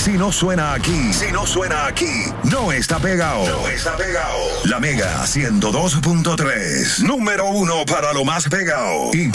Si no suena aquí, no está pegado. La Mega 102.3, número 1 para lo más pegado. Y